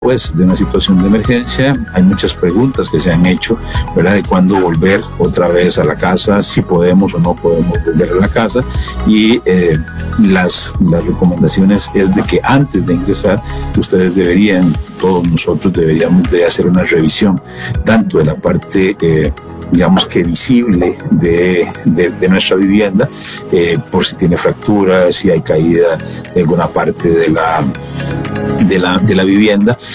Pues de una situación de emergencia hay muchas preguntas que se han hecho, ¿verdad? De cuándo volver otra vez a la casa, si podemos o no podemos volver a la casa, y las recomendaciones es de que antes de ingresar ustedes deberían, todos nosotros deberíamos de hacer una revisión tanto de la parte digamos que visible de nuestra vivienda, por si tiene fracturas, si hay caída de alguna parte de la vivienda,